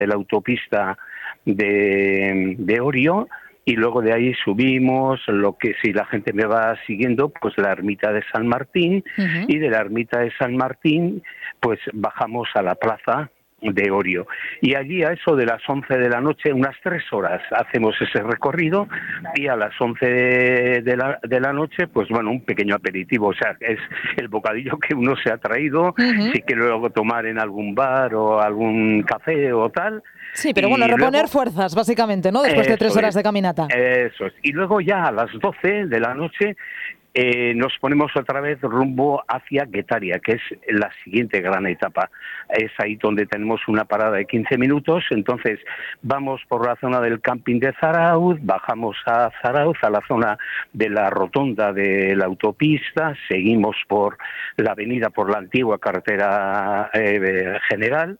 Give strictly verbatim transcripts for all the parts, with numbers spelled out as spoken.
de la autopista de, de Orio, y luego de ahí subimos, lo que si la gente me va siguiendo, pues la ermita de San Martín, uh-huh. y de la ermita de San Martín, pues bajamos a la plaza de Orio. Y allí a eso de las once de la noche, unas tres horas, hacemos ese recorrido, y a las once de, de, la, de la noche, pues bueno, un pequeño aperitivo, o sea, es el bocadillo que uno se ha traído, uh-huh. si quiere luego tomar en algún bar o algún café o tal. Sí, pero bueno, reponer luego, fuerzas, básicamente, ¿no? Después de tres horas es, de caminata. Eso es. Y luego ya a las doce de la noche eh, nos ponemos otra vez rumbo hacia Guetaria, que es la siguiente gran etapa. Es ahí donde tenemos una parada de quince minutos, entonces vamos por la zona del camping de Zarauz, bajamos a Zarauz, a la zona de la rotonda de la autopista, seguimos por la avenida, por la antigua carretera eh, general,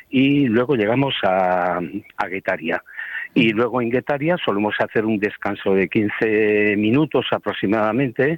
y luego llegamos a, a Guetaria. Y luego en Guetaria solemos hacer un descanso de quince minutos aproximadamente,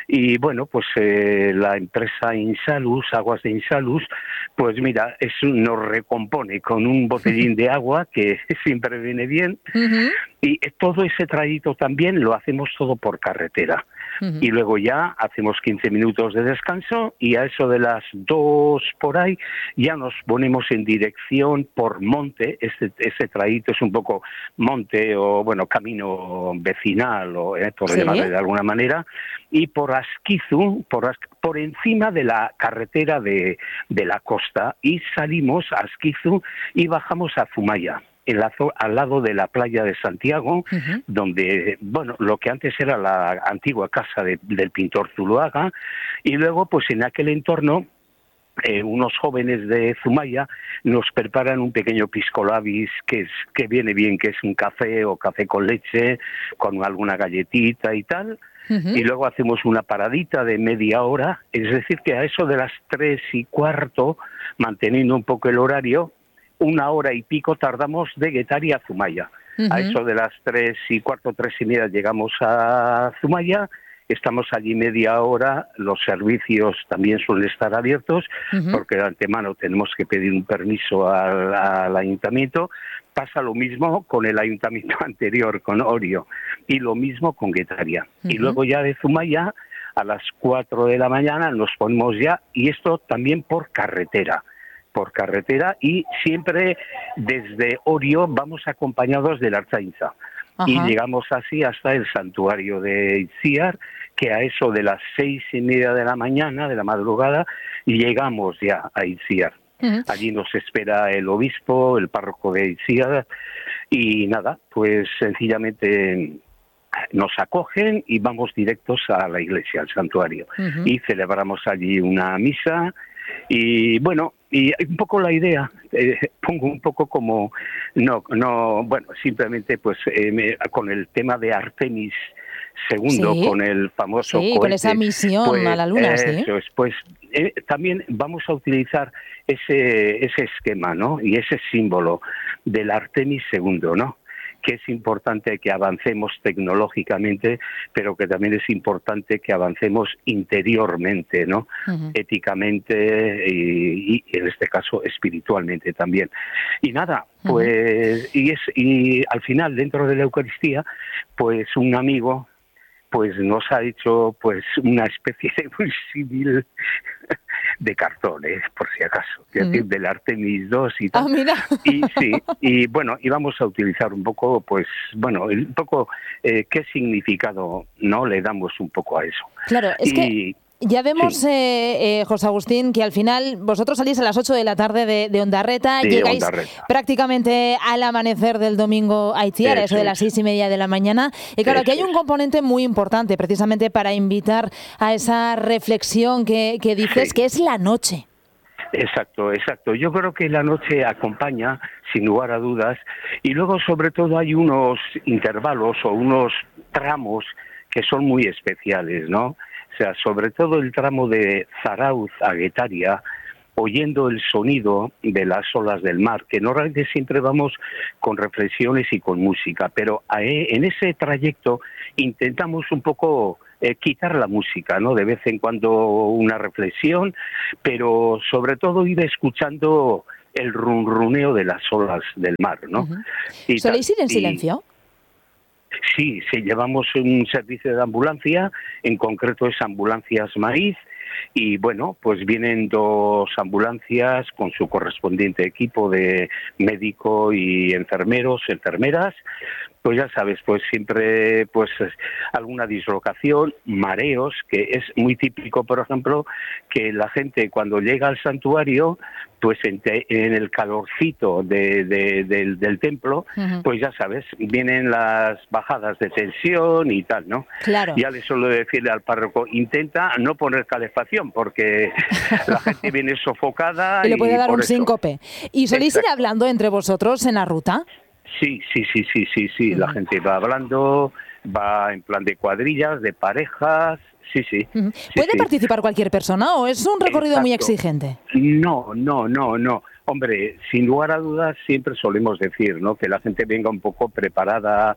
y bueno, pues eh, la empresa Insalus, Aguas de Insalus, pues mira, es, nos recompone con un botellín de agua que siempre viene bien, uh-huh. y todo ese trayecto también lo hacemos todo por carretera. Uh-huh. Y luego ya hacemos quince minutos de descanso, y a eso de las dos por ahí ya nos ponemos en dirección por monte. Este, ese trayecto es un poco monte o bueno, camino vecinal, o eh, por ¿Sí? llamarle de alguna manera, y por Asquizu, por, As, por encima de la carretera de, de la costa, y salimos a Asquizu y bajamos a Zumaya, en la, al lado de la playa de Santiago, uh-huh. donde, bueno, lo que antes era la antigua casa de, del pintor Zuloaga, y luego, pues en aquel entorno, eh, unos jóvenes de Zumaya nos preparan un pequeño pisco labis que, es, que viene bien, que es un café o café con leche, con alguna galletita y tal, uh-huh. y luego hacemos una paradita de media hora, es decir, que a eso de las tres y cuarto, manteniendo un poco el horario, una hora y pico tardamos de Guetaria a Zumaya. Uh-huh. A eso de las tres y cuarto, tres y media llegamos a Zumaya, estamos allí media hora, los servicios también suelen estar abiertos, uh-huh. porque de antemano tenemos que pedir un permiso al, al ayuntamiento. Pasa lo mismo con el ayuntamiento anterior, con Orio, y lo mismo con Guetaria. Uh-huh. Y luego ya de Zumaya, a las cuatro de la mañana nos ponemos ya, y esto también por carretera. por carretera y siempre desde Orio vamos acompañados de la Archainza. Ajá. Y llegamos así hasta el santuario de Itziar, que a eso de las seis y media de la mañana, de la madrugada, llegamos ya a Itziar. Uh-huh. Allí nos espera el obispo, el párroco de Itziar, y nada, pues sencillamente nos acogen y vamos directos a la iglesia, al santuario. Uh-huh. Y celebramos allí una misa. Y bueno, y un poco la idea, eh, pongo un poco como, no, no, bueno, simplemente pues eh, me, con el tema de Artemis segundo, ¿sí? Con el famoso sí, cohete, con esa misión pues, a la luna, eso ¿sí? es, pues eh, también vamos a utilizar ese, ese esquema, ¿no? Y ese símbolo del Artemis segundo, ¿no? Que es importante que avancemos tecnológicamente, pero que también es importante que avancemos interiormente, ¿no? Uh-huh. Éticamente y, y, en este caso, espiritualmente también. Y nada, pues, uh-huh. y, es, y al final, dentro de la Eucaristía, pues un amigo pues nos ha hecho pues una especie de un símil de cartón, ¿eh? Por si acaso, es decir, del Artemis dos y tal. Ah, mira. Y sí, y bueno, y vamos a utilizar un poco, pues, bueno, un poco eh, qué significado no le damos un poco a eso. Claro, es y, que ya vemos, sí. eh, eh, José Agustín, que al final vosotros salís a las ocho de la tarde de, de Ondarreta, de llegáis Ondarreta. prácticamente al amanecer del domingo a Itziar, a eso de las seis y media de la mañana. Y claro, aquí hay un componente muy importante, precisamente para invitar a esa reflexión que, que dices, sí. que es la noche. Exacto, exacto. Yo creo que la noche acompaña, sin lugar a dudas, y luego sobre todo hay unos intervalos o unos tramos que son muy especiales, ¿no? O sea, sobre todo el tramo de Zarauz a Guetaria, oyendo el sonido de las olas del mar, que normalmente siempre vamos con reflexiones y con música, pero en ese trayecto intentamos un poco eh, quitar la música, ¿no? De vez en cuando una reflexión, pero sobre todo ir escuchando el runruneo de las olas del mar, ¿no? Uh-huh. Y ¿soléis ir en silencio? Sí, sí, llevamos un servicio de ambulancia, en concreto es Ambulancias Maíz, y bueno, pues vienen dos ambulancias con su correspondiente equipo de médico y enfermeros, enfermeras. Pues ya sabes, pues siempre pues alguna dislocación, mareos, que es muy típico, por ejemplo, que la gente cuando llega al santuario, pues en, te, en el calorcito de, de, del, del templo, uh-huh. pues ya sabes, vienen las bajadas de tensión y tal, ¿no? Claro. Ya le suelo decirle al párroco, intenta no poner calefacción, porque la gente viene sofocada. Y le puede y dar un eso. síncope. ¿Y soléis ir hablando entre vosotros en la ruta? Sí, sí, sí, sí, sí, sí. Uh-huh. La gente va hablando, va en plan de cuadrillas, de parejas, sí, sí. Uh-huh. sí ¿Puede sí. participar cualquier persona o es un recorrido Exacto. muy exigente? No, no, no, no. Hombre, sin lugar a dudas siempre solemos decir, ¿no? Que la gente venga un poco preparada,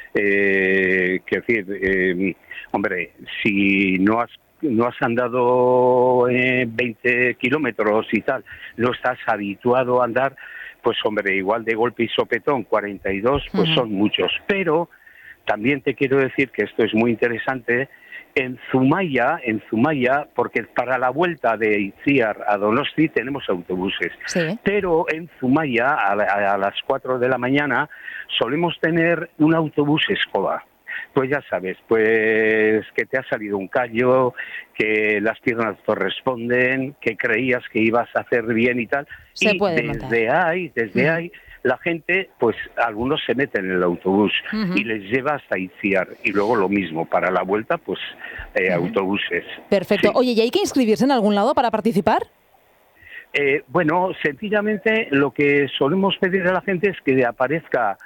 eh, que decir, eh, hombre, si no has no has andado eh, veinte kilómetros y tal, no estás habituado a andar, pues hombre, igual de golpe y sopetón, cuarenta y dos, pues uh-huh. son muchos. Pero también te quiero decir que esto es muy interesante, en Zumaya, en Zumaya, porque para la vuelta de Itziar a Donosti tenemos autobuses, sí. pero en Zumaya, a, a, a las cuatro de la mañana, solemos tener un autobús escoba. Pues ya sabes, pues que te ha salido un callo, que las piernas te responden, que creías que ibas a hacer bien y tal. Se y puede desde montar. ahí, desde mm. ahí, la gente, pues algunos se meten en el autobús uh-huh. y les lleva hasta Itziar. Y luego lo mismo, para la vuelta, pues eh, uh-huh. autobuses. Perfecto. Sí. Oye, ¿y hay que inscribirse en algún lado para participar? Eh, bueno, sencillamente lo que solemos pedir a la gente es que aparezca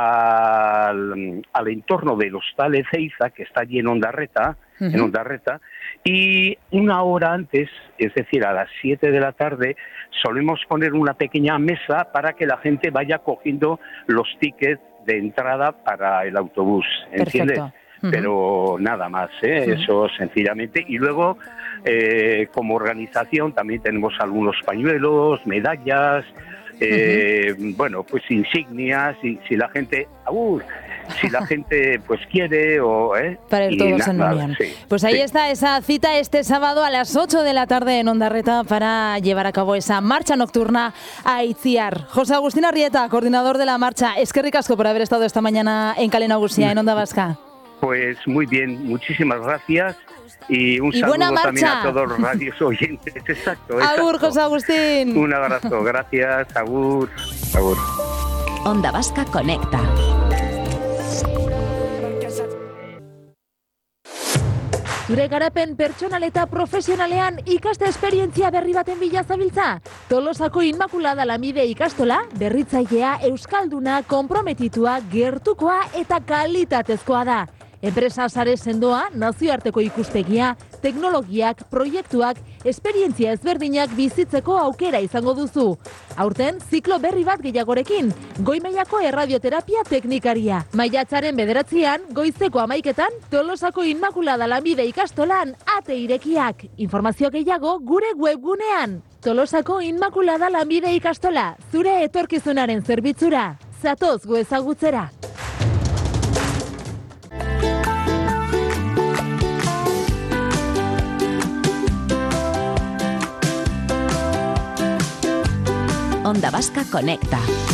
Al, al entorno del hostal Ezeiza, que está allí en Ondarreta, uh-huh. en Ondarreta, y una hora antes, es decir, a las siete de la tarde, solemos poner una pequeña mesa para que la gente vaya cogiendo los tickets de entrada para el autobús, ¿entiendes? Uh-huh. Pero nada más, ¿eh? Uh-huh. Eso sencillamente. Y luego, eh, como organización, también tenemos algunos pañuelos, medallas, Eh, uh-huh. bueno, pues insignias, y si la gente, uh, si la gente pues quiere o eh, para ir todos en unión. Sí, pues ahí sí. está esa cita este sábado a las ocho de la tarde en Ondarreta para llevar a cabo esa marcha nocturna a Itziar. José Agustín Arrieta, coordinador de la marcha, eskerrik asko por haber estado esta mañana en Kale Nagusia, en Onda Vasca. Pues muy bien, muchísimas gracias. Y un y saludo también a todos los radios oyentes. Exacto, exacto. Agur, José Agustín. Un abrazo, gracias, agur, agur. Onda Vasca Conecta. Zure garapen pertsonal eta profesionalean ikaste esperientzia berri baten bila zabiltza? Tolosako Inmaculada Lamide ikastola, berritzailea, euskalduna, konprometitua, gertukoa eta kalitatezkoa da. Enpresa sare sendoa, nazioarteko ikuspegia, teknologiak, proiektuak, esperientzia ezberdinak bizitzeko aukera izango duzu. Aurten, ziklo berri bat gehiagorekin, goi-mailako erradioterapia teknikaria. Maiatzaren bederatzian, goizeko amaiketan, Tolosako Inmaculada Lamide ikastolan ate irekiak. Informazio gehiago gure webgunean. Tolosako Inmaculada Lamide ikastola, zure etorkizunaren zerbitzura. Zatoz gu ezagutzera. Onda Vasca Conecta.